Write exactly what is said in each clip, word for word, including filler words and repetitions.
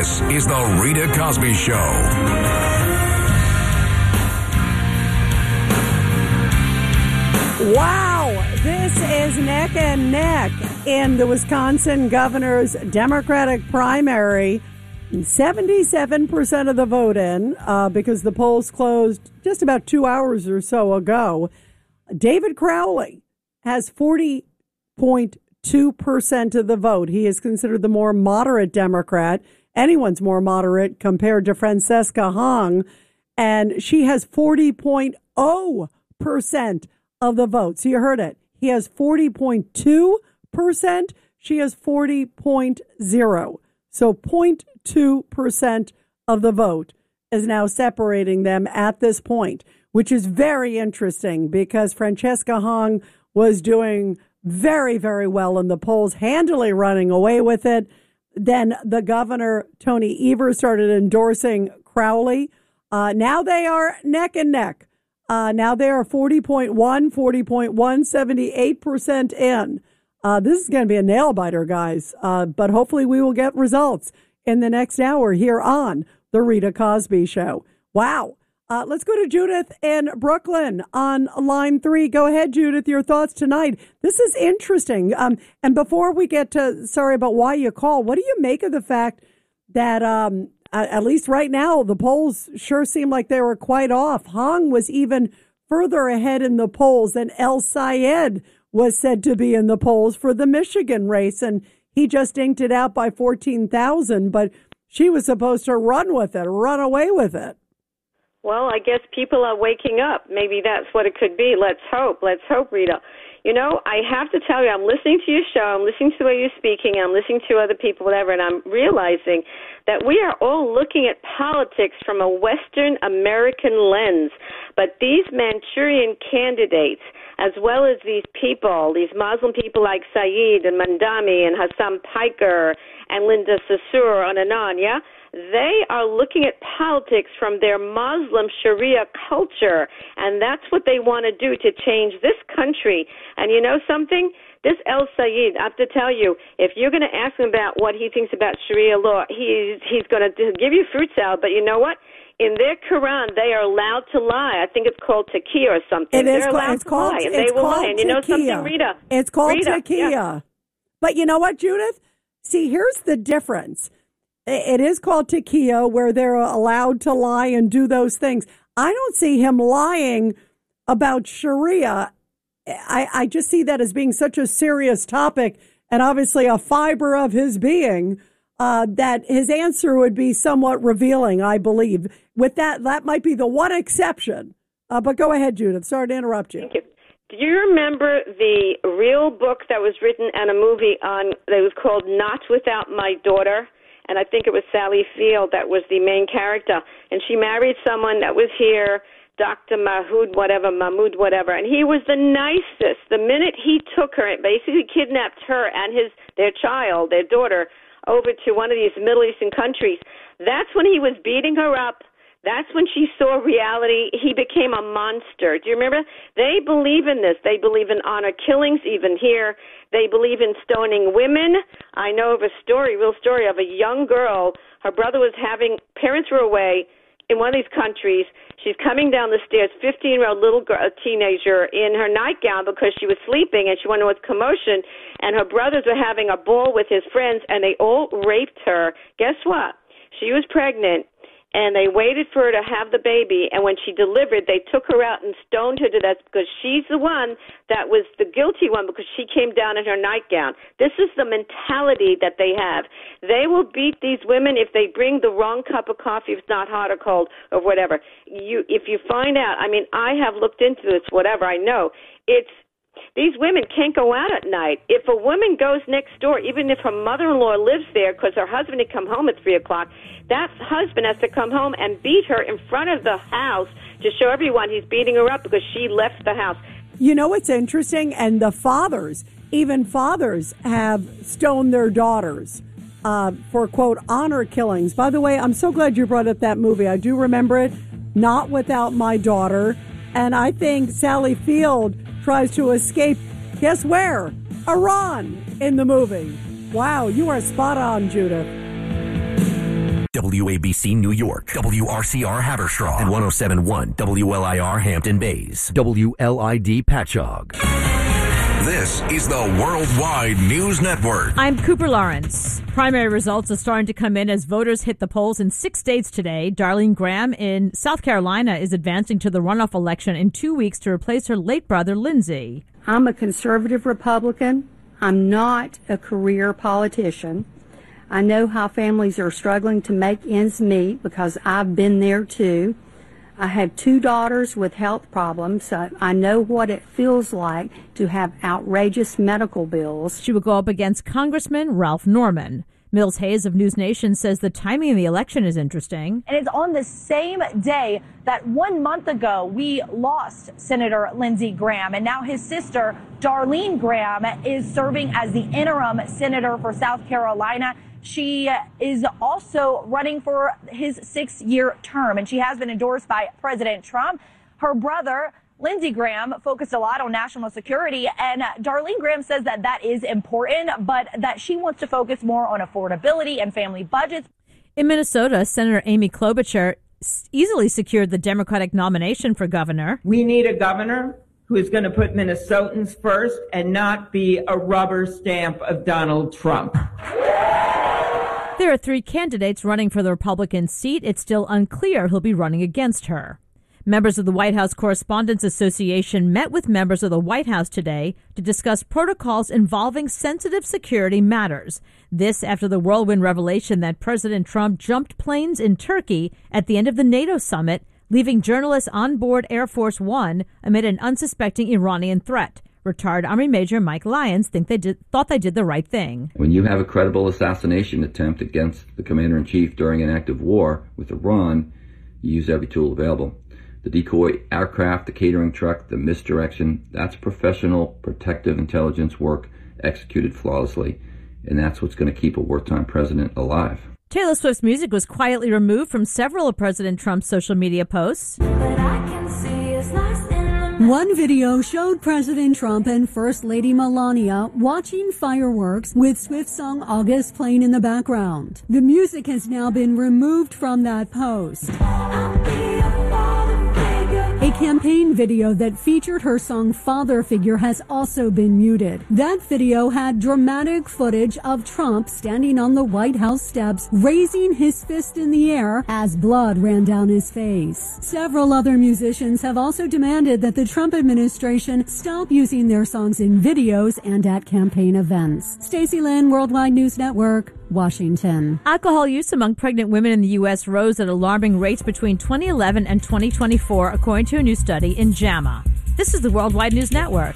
This is The Rita Cosby Show. Wow, this is neck and neck in the Wisconsin governor's Democratic primary. seventy-seven percent of the vote in uh, because the polls closed just about two hours or so ago. David Crowley has forty point two percent of the vote. He is considered the more moderate Democrat. Anyone's more moderate compared to Francesca Hong. And she has forty point zero percent of the vote. So you heard it. He has forty point two percent. She has forty point zero. So zero point two percent of the vote is now separating them at this point, which is very interesting because Francesca Hong was doing very, very well in the polls, handily running away with it. Then the governor, Tony Evers, started endorsing Crowley. Uh, now they are neck and neck. Uh, now they are forty point one, forty point one, seventy-eight percent in. Uh, this is going to be a nail biter, guys. Uh, but hopefully we will get results in the next hour here on The Rita Cosby Show. Wow. Uh, let's go to Judith in Brooklyn on line three. Go ahead, Judith, your thoughts tonight. This is interesting. Um, and before we get to, sorry about why you call, what do you make of the fact that, um, at least right now, the polls sure seem like they were quite off? Hong was even further ahead in the polls than El Sayed was said to be in the polls for the Michigan race. And he just inked it out by fourteen thousand, but she was supposed to run with it, run away with it. Well, I guess people are waking up. Maybe that's what it could be. Let's hope. Let's hope, Rita. You know, I have to tell you, I'm listening to your show, I'm listening to the way you're speaking, I'm listening to other people, whatever, and I'm realizing that we are all looking at politics from a Western American lens. But these Manchurian candidates, as well as these people, these Muslim people like Saeed and Mandami and Hassan Piker and Linda Sarsour, on and on, yeah? They are looking at politics from their Muslim Sharia culture, and that's what they want to do to change this country. And you know something? This El Sayed, I have to tell you, if you're going to ask him about what he thinks about Sharia law, he's, he's going to give you fruit salad. But you know what? In their Quran, they are allowed to lie. I think it's called taqiyya or something. It is They're allowed it's to called, lie, and it's they will called lie. And you know taqiyya. something, Rita? It's called Rita, taqiyya. Yeah. But you know what, Judith? See, here's the difference. It is called taqiyya, where they're allowed to lie and do those things. I don't see him lying about Sharia. I, I just see that as being such a serious topic and obviously a fiber of his being, uh, that his answer would be somewhat revealing, I believe. With that, that might be the one exception. Uh, but go ahead, Judith. Sorry to interrupt you. Thank you. Do you remember the real book that was written and a movie on that was called Not Without My Daughter? And I think it was Sally Field that was the main character. And she married someone that was here, Doctor Mahmoud whatever, Mahmoud whatever. And he was the nicest. The minute he took her and basically kidnapped her and his their child, their daughter, over to one of these Middle Eastern countries, that's when he was beating her up. That's when she saw reality. He became a monster. Do you remember? They believe in this. They believe in honor killings, even here. They believe in stoning women. I know of a story, real story, of a young girl. Her brother was having, parents were away in one of these countries. She's coming down the stairs, fifteen-year-old little girl, a teenager, in her nightgown because she was sleeping and she wanted with commotion. And her brothers were having a ball with his friends, and they all raped her. Guess what? She was pregnant. And they waited for her to have the baby, and when she delivered, they took her out and stoned her to death because she's the one that was the guilty one because she came down in her nightgown. This is the mentality that they have. They will beat these women if they bring the wrong cup of coffee, if it's not hot or cold or whatever. You, if you find out, I mean, I have looked into this, whatever, I know. It's These women can't go out at night. If a woman goes next door, even if her mother-in-law lives there because her husband had come home at three o'clock, that husband has to come home and beat her in front of the house to show everyone he's beating her up because she left the house. You know what's interesting? And the fathers, even fathers, have stoned their daughters uh, for, quote, honor killings. By the way, I'm so glad you brought up that movie. I do remember it, Not Without My Daughter. And I think Sally Field tries to escape, guess where? Iran in the movie. Wow, you are spot on, Judith. W A B C New York, W R C R Haverstraw, and one oh seven point one W L I R Hampton Bays, W L I D Patchogue. This is the Worldwide News Network. I'm Cooper Lawrence. Primary results are starting to come in as voters hit the polls in six states today. Darlene Graham in South Carolina is advancing to the runoff election in two weeks to replace her late brother, Lindsey. I'm a conservative Republican. I'm not a career politician. I know how families are struggling to make ends meet because I've been there too. I have two daughters with health problems, so I know what it feels like to have outrageous medical bills. She will go up against Congressman Ralph Norman. Mills Hayes of News Nation says the timing of the election is interesting. And it's on the same day that one month ago we lost Senator Lindsey Graham, and now his sister, Darlene Graham, is serving as the interim senator for South Carolina. She is also running for his six-year term, and she has been endorsed by President Trump. Her brother, Lindsey Graham, focused a lot on national security, and Darlene Graham says that that is important, but that she wants to focus more on affordability and family budgets. In Minnesota, Senator Amy Klobuchar easily secured the Democratic nomination for governor. We need a governor who is going to put Minnesotans first and not be a rubber stamp of Donald Trump. There are three candidates running for the Republican seat. It's still unclear who'll be running against her. Members of the White House Correspondents Association met with members of the White House today to discuss protocols involving sensitive security matters. This after the whirlwind revelation that President Trump jumped planes in Turkey at the end of the NATO summit, leaving journalists on board Air Force One amid an unsuspecting Iranian threat. Retired Army Major Mike Lyons think they did, thought they did the right thing. When you have a credible assassination attempt against the commander-in-chief during an act of war with Iran, you use every tool available. The decoy aircraft, the catering truck, the misdirection, that's professional protective intelligence work executed flawlessly. And that's what's going to keep a wartime president alive. Taylor Swift's music was quietly removed from several of President Trump's social media posts. But I can see it's lost in the One video showed President Trump and First Lady Melania watching fireworks with Swift's song August playing in the background. The music has now been removed from that post. A campaign video that featured her song Father Figure has also been muted. That video had dramatic footage of Trump standing on the White House steps, raising his fist in the air as blood ran down his face. Several other musicians have also demanded that the Trump administration stop using their songs in videos and at campaign events. Stacey Lynn, Worldwide News Network, Washington. Alcohol use among pregnant women in the U S rose at alarming rates between twenty eleven and twenty twenty-four, according to a new study in JAMA. This is the Worldwide News Network.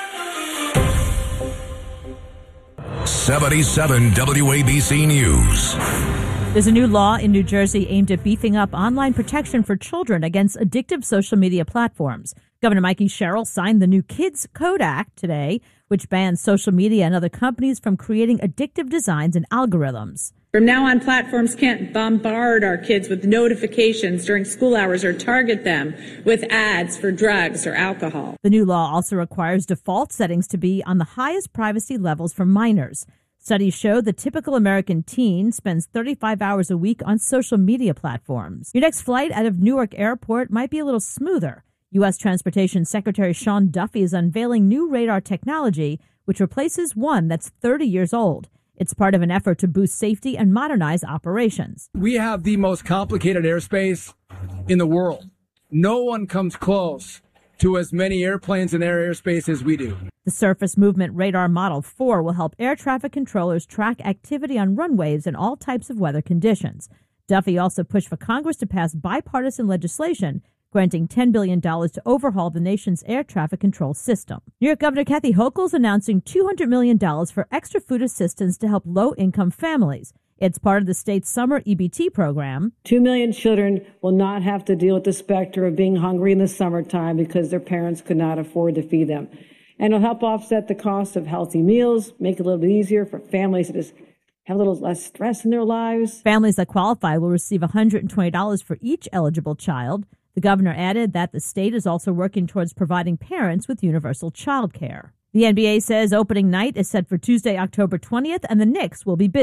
seventy-seven W A B C News. There's a new law in New Jersey aimed at beefing up online protection for children against addictive social media platforms. Governor Mikey Sherrill signed the new Kids Code Act today, which bans social media and other companies from creating addictive designs and algorithms. From now on, platforms can't bombard our kids with notifications during school hours or target them with ads for drugs or alcohol. The new law also requires default settings to be on the highest privacy levels for minors. Studies show the typical American teen spends thirty-five hours a week on social media platforms. Your next flight out of Newark Airport might be a little smoother. U S Transportation Secretary Sean Duffy is unveiling new radar technology, which replaces one that's thirty years old. It's part of an effort to boost safety and modernize operations. We have the most complicated airspace in the world. No one comes close to as many airplanes in their airspace as we do. The Surface Movement Radar Model four will help air traffic controllers track activity on runways in all types of weather conditions. Duffy also pushed for Congress to pass bipartisan legislation granting ten billion dollars to overhaul the nation's air traffic control system. New York Governor Kathy Hochul is announcing two hundred million dollars for extra food assistance to help low-income families. It's part of the state's summer E B T program. Two million children will not have to deal with the specter of being hungry in the summertime because their parents could not afford to feed them. And it'll help offset the cost of healthy meals, make it a little bit easier for families to just have a little less stress in their lives. Families that qualify will receive one hundred twenty dollars for each eligible child. The governor added that the state is also working towards providing parents with universal child care. The N B A says opening night is set for Tuesday, October twentieth, and the Knicks will be busy.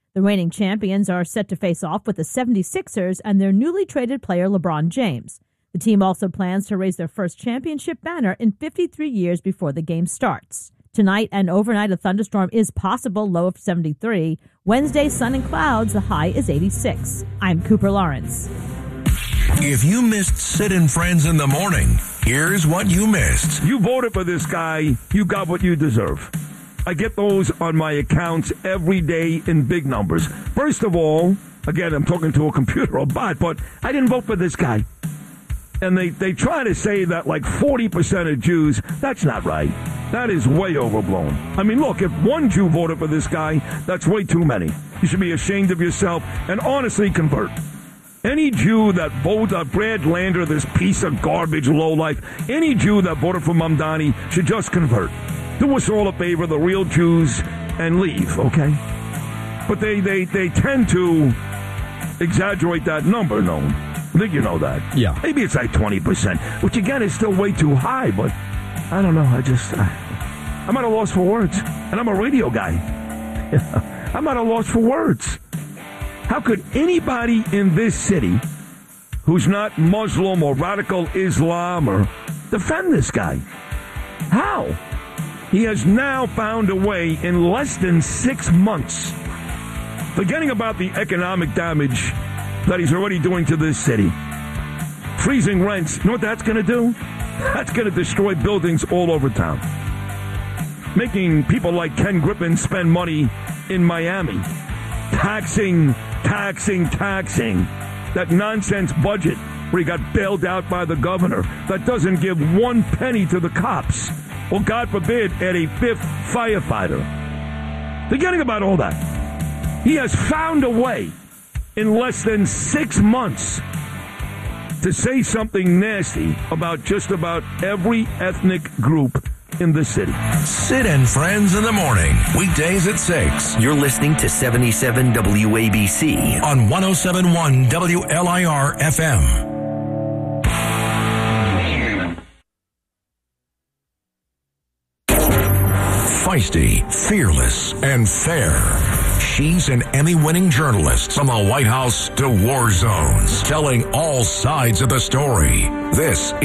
The reigning champions are set to face off with the seventy-sixers and their newly traded player LeBron James. The team also plans to raise their first championship banner in fifty-three years before the game starts. Tonight and overnight, a thunderstorm is possible, low of seventy-three. Wednesday, sun and clouds, the high is eighty-six. I'm Cooper Lawrence. If you missed Sid and Friends in the morning, here's what you missed. You voted for this guy, you got what you deserve. I get those on my accounts every day in big numbers. First of all, again, I'm talking to a computer or bot, but I didn't vote for this guy. And they, they try to say that like forty percent of Jews, that's not right. That is way overblown. I mean, look, if one Jew voted for this guy, that's way too many. You should be ashamed of yourself and honestly convert. Any Jew that voted for Brad Lander, this piece of garbage lowlife, any Jew that voted for Mamdani should just convert. Do us all a favor, the real Jews, and leave, okay? But they, they, they tend to exaggerate that number, no? I think you know that. Yeah. Maybe it's like twenty percent, which again is still way too high, but I don't know. I just, I, I'm at a loss for words. And I'm a radio guy. I'm at a loss for words. How could anybody in this city who's not Muslim or radical Islam or defend this guy? How? He has now found a way in less than six months, forgetting about the economic damage that he's already doing to this city. Freezing rents, you know what that's going to do? That's going to destroy buildings all over town. Making people like Ken Griffin spend money in Miami. Taxing, taxing, taxing. That nonsense budget where he got bailed out by the governor that doesn't give one penny to the cops. Or, God forbid, add a fifth firefighter. Forgetting about all that. He has found a way in less than six months to say something nasty about just about every ethnic group in the city. Sid and Friends in the morning, weekdays at six. You're listening to seventy-seven W A B C on one oh seven point one W L I R F M. Feisty, fearless, and fair. She's an Emmy-winning journalist from the White House to war zones, telling all sides of the story. This is